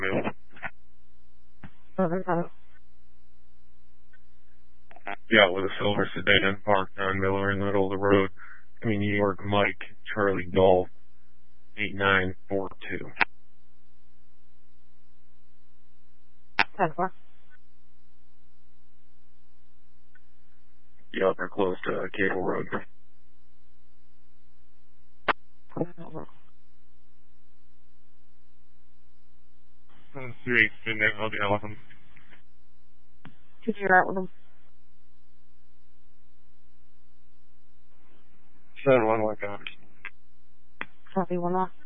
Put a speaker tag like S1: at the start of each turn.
S1: Yeah, with a silver sedan parked on Miller in the middle of the road. New York Mike, Charlie Golf, 8942.
S2: 10-4.
S1: Yep, we're close to Cable Road. I'll deal with them.
S2: Did you write with them?
S1: 7-1, what got?
S2: Copy 1 off.